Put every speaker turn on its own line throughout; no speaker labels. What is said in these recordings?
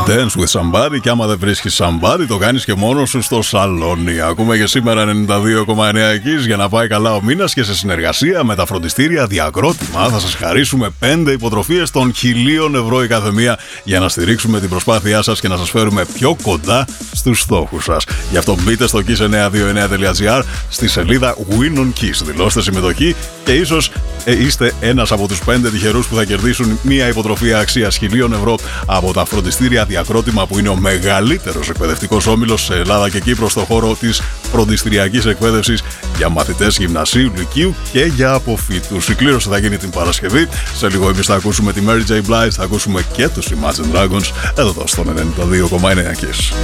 Dance with somebody, και άμα δεν βρίσκεις somebody, το κάνεις και μόνος σου στο σαλόνι. Ακούμε και σήμερα 92,9 εκείς για να πάει καλά ο μήνας, και σε συνεργασία με τα φροντιστήρια Διακρότημα θα σας χαρίσουμε 5 υποτροφίες των 1.000 ευρώ η καθεμία για να στηρίξουμε την προσπάθειά σας και να σας φέρουμε πιο κοντά στους στόχους σας. Γι' αυτό μπείτε στο kiss929.gr στη σελίδα Win on Kiss. Δηλώστε συμμετοχή και ίσως είστε ένας από τους 5 τυχερούς που θα κερδίσουν μια υποτροφία αξίας 1.000 ευρώ από τα φροντιστήρια Διακρότημα, που είναι ο μεγαλύτερος εκπαιδευτικός όμιλος σε Ελλάδα και Κύπρο στον χώρο της φροντιστηριακής εκπαίδευσης για μαθητές γυμνασίου, λυκείου και για αποφύτους. Η κλήρωση θα γίνει την Παρασκευή. Σε λίγο εμείς θα ακούσουμε τη Mary J. Blige, θα ακούσουμε και τους Imagine Dragons εδώ στο 92,9 Kiss.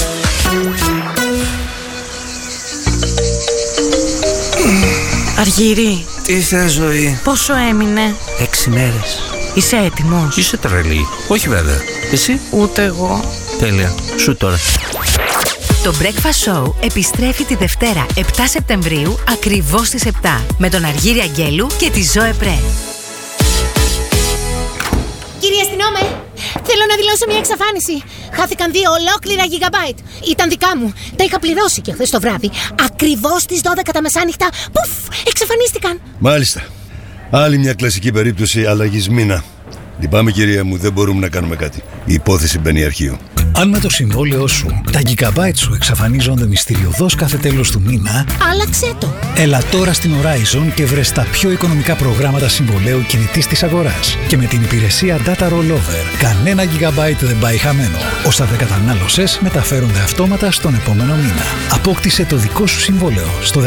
Αργύρι.
Τι θες, ζωή?
Πόσο έμεινε?
6 μέρες.
Είσαι έτοιμος?
Είσαι τρελή? Όχι βέβαια. Εσύ?
Ούτε εγώ.
Τέλεια. Σου τώρα.
Το Breakfast Show επιστρέφει τη Δευτέρα 7 Σεπτεμβρίου ακριβώς στις 7 με τον Αργύρη Αγγέλου και τη Ζωέ Πρέ.
Κύριε αστυνόμε, θέλω να δηλώσω μια εξαφάνιση. Χάθηκαν 2 ολόκληρα gigabyte. Ήταν δικά μου. Τα είχα πληρώσει και χθες το βράδυ. Ακριβώς στις 12 τα μεσάνυχτα. Πουφ, εξαφανίστηκαν.
Μάλιστα. Άλλη μια κλασική περίπτωση αλλαγής μήνα. Λυπάμαι, κυρία μου, δεν μπορούμε να κάνουμε κάτι. Η υπόθεση μπαίνει αρχείο.
Αν με το συμβόλαιό σου τα gigabyte σου εξαφανίζονται μυστηριωδώς κάθε τέλος του μήνα,
άλλαξε το.
Έλα τώρα στην Horizon και βρες τα πιο οικονομικά προγράμματα συμβολαίου κινητής της αγοράς. Και με την υπηρεσία Data Rollover, κανένα gigabyte δεν πάει χαμένο. Όσα δεν κατανάλωσες μεταφέρονται αυτόματα στον επόμενο μήνα. Απόκτησε το δικό σου συμβόλαιο στο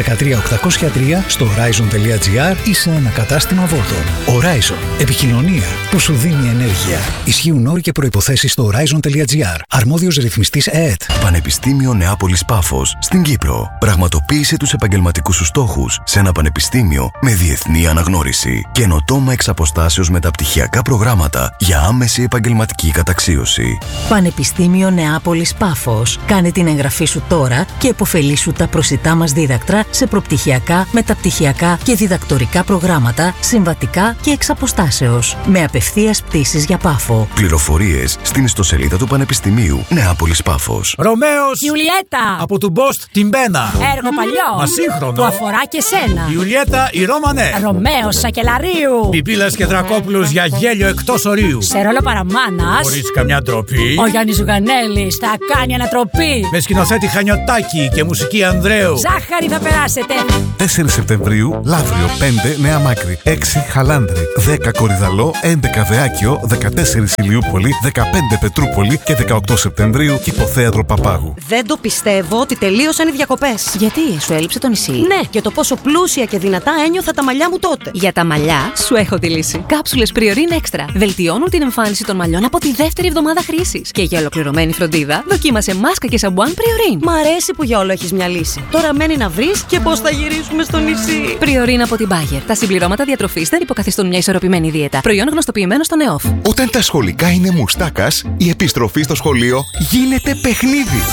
13803 στο horizon.gr ή σε ένα κατάστημα Vodafone. Horizon. Επικοινωνία που σου δίνει ενέργεια. Ισχύουν όροι και προϋποθέσεις στο horizon.gr. Αρμόδιος ρυθμιστής ΕΕΤ.
Πανεπιστήμιο Νεάπολης Πάφος στην Κύπρο. Πραγματοποίησε τους επαγγελματικούς σου στόχους σε ένα πανεπιστήμιο με διεθνή αναγνώριση. Καινοτόμα εξ αποστάσεως μεταπτυχιακά προγράμματα για άμεση επαγγελματική καταξίωση.
Πανεπιστήμιο Νεάπολης Πάφος. Κάνε την εγγραφή σου τώρα και επωφελήσου τα προσιτά μας δίδακτρα σε προπτυχιακά, μεταπτυχιακά και διδακτορικά προγράμματα, συμβατικά και εξ αποστάσεως. Με απευθείας πτήσεις για Πάφο.
Πληροφορίες στην ιστοσελίδα του Πανεπιστημίου Νεάπολης Πάφος.
Ρωμαίος
Ιουλιέτα
από του Μπόστ την Μπένα.
Έργο παλιό
ασύγχρονο
που αφορά και σένα.
Ιουλιέτα η Ρώμανε.
Ρωμαίος Σακελαρίου.
Πιπίλας και Δρακόπουλος για γέλιο εκτός ορίου.
Σε ρόλο παραμάνας.
Χωρίς καμιά ντροπή.
Ο Γιάννης Ζουγανέλης θα κάνει ανατροπή.
Με σκηνοθέτη Χανιωτάκη και μουσική Ανδρέου.
Ζάχαρη θα περάσετε.
4 Σεπτεμβρίου Λαύριο, 5 Νέα Μάκρη, 6 Χαλάνδρη, 10 Κορυδαλό, 11 Δεάκιο, 14 Ηλιούπολη, 15 Πετρούπολη και 18 Σεπτεμβρίου Κηποθέατρο Παπάγου.
Δεν το πιστεύω ότι τελείωσαν οι διακοπές.
Γιατί, σου έλειψε το νησί?
Ναι, και το πόσο πλούσια και δυνατά ένιωθα τα μαλλιά μου τότε.
Για τα μαλλιά, σου έχω τη λύση. Κάψουλες Priorin Extra βελτιώνουν την εμφάνιση των μαλλιών από τη δεύτερη εβδομάδα χρήσης. Και για ολοκληρωμένη φροντίδα, δοκίμασε μάσκα και σαμπουάν Priorin.
Μ' αρέσει που για όλο έχεις μια λύση. Τώρα μένει να βρεις και πώς θα γυρίσουμε στο νησί.
Priorin από την Bayer. Τα συμπληρώματα διατροφής δεν υποκαθιστούν μια ισορροπημένη δίαιτα. Προϊόν γνωστοποιημένο στο ΝΕΟΦ.
Όταν τα σχολικά είναι μουστάκας, η επιστροφή στο σχολείο γίνεται παιχνίδι.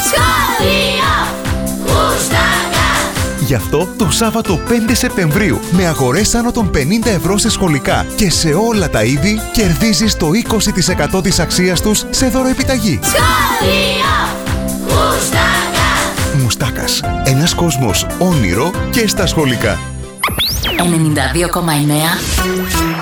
Σχολείο Μουστάκα.
Γι' αυτό το Σάββατο 5 Σεπτεμβρίου με αγορές άνω των 50 ευρώ σε σχολικά και σε όλα τα είδη κερδίζεις το 20% της αξίας τους σε δωροεπιταγή.
Σχολείο Μουστάκα.
Μουστάκας. Ένας κόσμος όνειρο και στα σχολικά.
92,9